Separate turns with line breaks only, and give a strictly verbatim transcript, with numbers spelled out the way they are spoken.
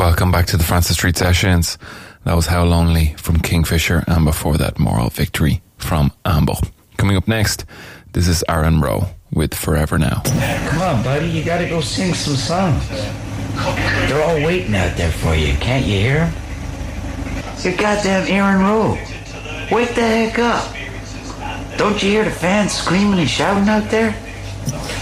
Welcome back to the Francis Street Sessions. That was How Lonely from Kingfisher, and before that, Moral Victory from Amble. Coming up next, this is Aaron Rowe with Forever Now.
Come on, buddy, you gotta go sing some songs. They're all waiting out there for you. Can't you hear them? You're goddamn Aaron Rowe. Wake the heck up. Don't you hear the fans screaming and shouting out there?